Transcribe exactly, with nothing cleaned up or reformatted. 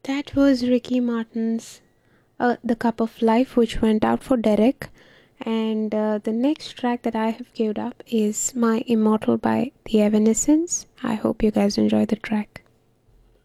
That was Ricky Martin's uh, The Cup of Life, which went out for Derek. And uh, the next track that I have queued up is My Immortal by The Evanescence. I hope you guys enjoy the track.